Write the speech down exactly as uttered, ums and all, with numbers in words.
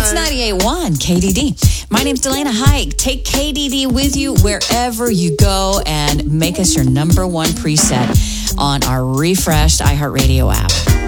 It's ninety-eight point one K D D. My name's Delana Hike. Take K D D with you wherever you go and make us your number one preset on our refreshed iHeartRadio app.